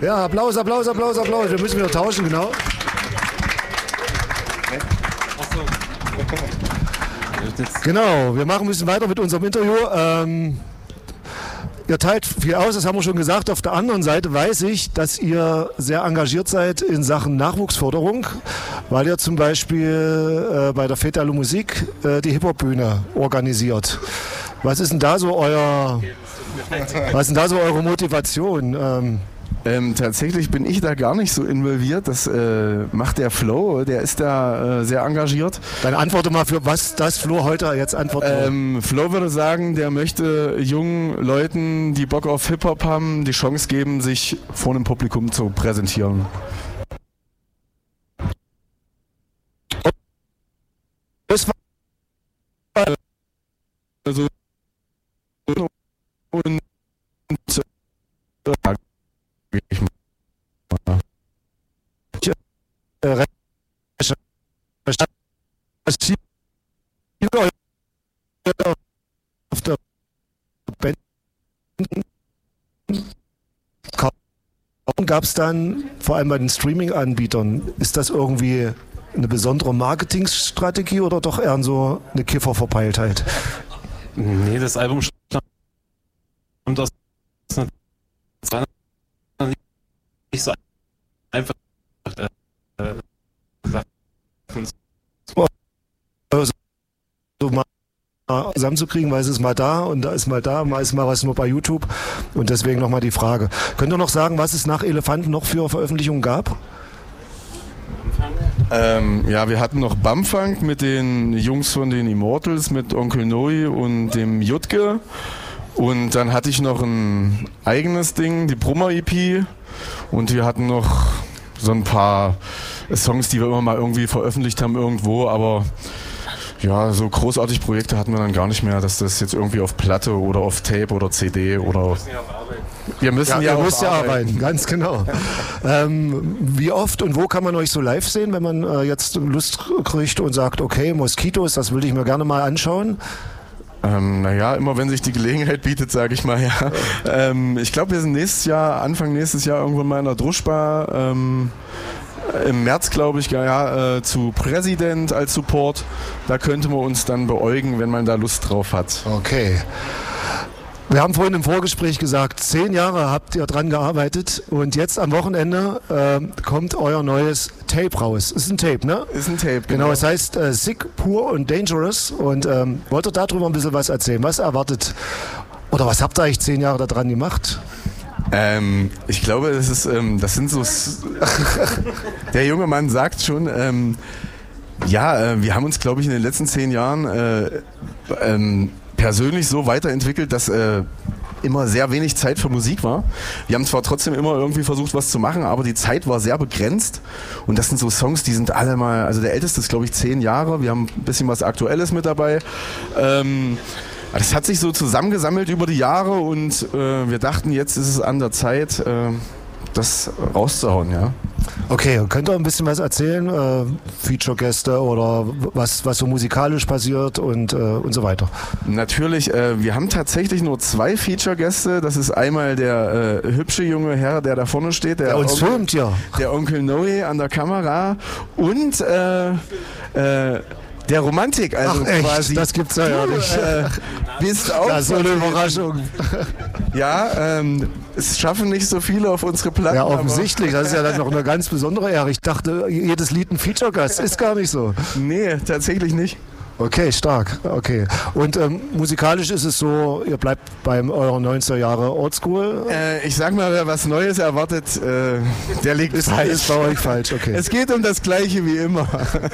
Ja, Applaus, Applaus, Applaus, Applaus. Wir müssen wieder tauschen, genau. Genau, wir machen ein bisschen weiter mit unserem Interview. Ihr teilt viel aus, das haben wir schon gesagt. Auf der anderen Seite weiß ich, dass ihr sehr engagiert seid in Sachen Nachwuchsförderung, weil ihr zum Beispiel bei der Fête à la Musique die Hip-Hop-Bühne organisiert. Was ist denn da so eure Motivation? Tatsächlich bin ich da gar nicht so involviert. Das macht der Flo, der ist da sehr engagiert. Dann antworte mal, für was das Flo heute jetzt antwortet. Flo würde sagen, der möchte jungen Leuten, die Bock auf Hip-Hop haben, die Chance geben, sich vor einem Publikum zu präsentieren. Das war also und auf der gab es dann, vor allem bei den Streaming-Anbietern, ist das irgendwie eine besondere Marketingstrategie oder doch eher so eine Kifferverpeiltheit? Nee, das Album stammt aus nicht so einfach so mal zusammenzukriegen, weil es ist mal da und da ist mal da, mal ist mal was nur bei YouTube und deswegen nochmal die Frage. Könnt ihr noch sagen, was es nach Elefanten noch für Veröffentlichungen gab? Ja, wir hatten noch Bumfunk mit den Jungs von den Immortals, mit Onkel Noi und dem Jutke. Und dann hatte ich noch ein eigenes Ding, die Brummer-EP. Und wir hatten noch so ein paar Songs, die wir immer mal irgendwie veröffentlicht haben irgendwo. Aber ja, so großartig Projekte hatten wir dann gar nicht mehr, dass das jetzt irgendwie auf Platte oder auf Tape oder CD oder... Wir müssen ja arbeiten, ganz genau. Wie oft und wo kann man euch so live sehen, wenn man jetzt Lust kriegt und sagt, okay, Moskitos, das will ich mir gerne mal anschauen? Naja, immer wenn sich die Gelegenheit bietet, sage ich mal, ja. Ich glaube, wir sind Anfang nächstes Jahr irgendwann mal in der Druschbar. Im März, glaube ich, zu Präsident als Support. Da könnte man uns dann beäugen, wenn man da Lust drauf hat. Okay. Wir haben vorhin im Vorgespräch gesagt, 10 Jahre habt ihr dran gearbeitet und jetzt am Wochenende kommt euer neues Tape raus. Ist ein Tape, ne? Ist ein Tape, genau. Es heißt Sick, Pur und Dangerous und wollt ihr darüber ein bisschen was erzählen? Was erwartet oder was habt ihr eigentlich 10 Jahre daran gemacht? Ich glaube, das sind so... Der junge Mann sagt schon... wir haben uns, glaube ich, in den letzten 10 Jahren persönlich so weiterentwickelt, dass immer sehr wenig Zeit für Musik war. Wir haben zwar trotzdem immer irgendwie versucht, was zu machen, aber die Zeit war sehr begrenzt. Und das sind so Songs, die sind alle mal, also der älteste ist, glaube ich, 10 Jahre. Wir haben ein bisschen was Aktuelles mit dabei. Das hat sich so zusammengesammelt über die Jahre und wir dachten, jetzt ist es an der Zeit, das rauszuhauen, ja. Okay, könnt ihr ein bisschen was erzählen? Feature-Gäste oder was so musikalisch passiert und so weiter? Natürlich, wir haben tatsächlich nur 2 Feature-Gäste. Das ist einmal der hübsche junge Herr, der da vorne steht. Der uns filmt, ja. Der Onkel Noe an der Kamera und der Romantik, also ach, echt? quasi. Das gibt's ja nicht. Bist auch das ist so eine Überraschung. Ja, es schaffen nicht so viele auf unsere Platten. Ja, offensichtlich. Das ist ja dann noch eine ganz besondere Ehre. Ich dachte, jedes Lied ein Feature-Gast. Ist gar nicht so. Nee, tatsächlich nicht. Okay, stark. Okay. Und musikalisch ist es so, ihr bleibt beim euren 90er Jahre Oldschool? Ich sag mal, wer was Neues erwartet, der liegt falsch. Ist bei euch falsch, okay. Es geht um das Gleiche wie immer.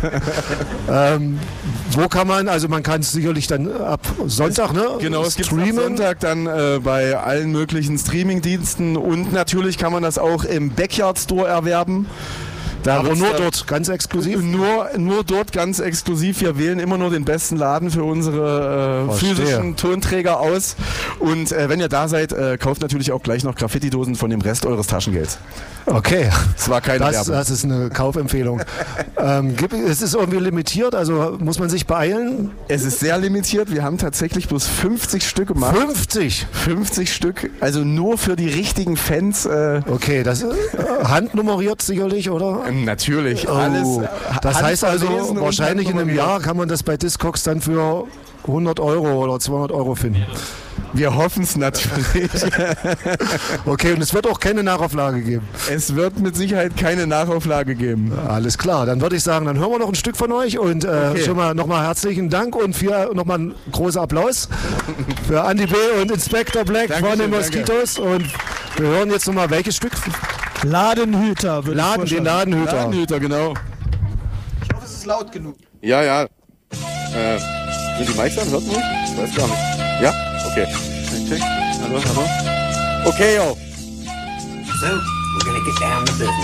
Wo kann man, also man kann es sicherlich dann ab Sonntag, ne? Genau, es gibt ab Sonntag dann bei allen möglichen Streamingdiensten und natürlich kann man das auch im Backyard Store erwerben. Da Aber wird's nur dann- dort, ganz exklusiv. Nur dort ganz exklusiv. Wir wählen immer nur den besten Laden für unsere Verstehe. physischen Tonträger aus. Und wenn ihr da seid, kauft natürlich auch gleich noch Graffiti-Dosen von dem Rest eures Taschengelds. Okay. Das war keine Werbung. Das ist eine Kaufempfehlung. Es ist irgendwie limitiert, also muss man sich beeilen. Es ist sehr limitiert. Wir haben tatsächlich bloß 50 Stück gemacht. 50. 50 Stück, also nur für die richtigen Fans. Okay, das handnummeriert sicherlich, oder? Natürlich, Oh, alles. das heißt also, handverlesen und wahrscheinlich in einem handnummeriert. Jahr kann man das bei Discogs dann für 100 Euro oder 200 Euro finden. Wir hoffen es natürlich. Okay, und es wird auch keine Nachauflage geben. Es wird mit Sicherheit keine Nachauflage geben. Alles klar, dann würde ich sagen, dann hören wir noch ein Stück von euch und schon mal nochmal herzlichen Dank und nochmal einen großen Applaus für Andy B. und Inspector Black von Dankeschön, den Moskitos. Und wir hören jetzt nochmal welches Stück? Ladenhüter, würde ich Den vorschlagen. Ladenhüter. Ladenhüter, genau. Ich hoffe, es ist laut genug. Ja, ja. Sind die Mics an? Hört man mich? Ich weiß gar nicht. Ja? Okay. Check. Hallo, hallo. Okay, yo. So, we're gonna get down to business.